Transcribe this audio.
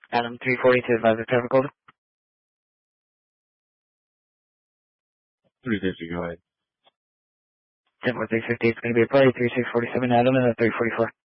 Adam 340 to advise the traffic code. 350, go ahead. 10-4-350, it's going to be a party, 3647 Adam and a 344.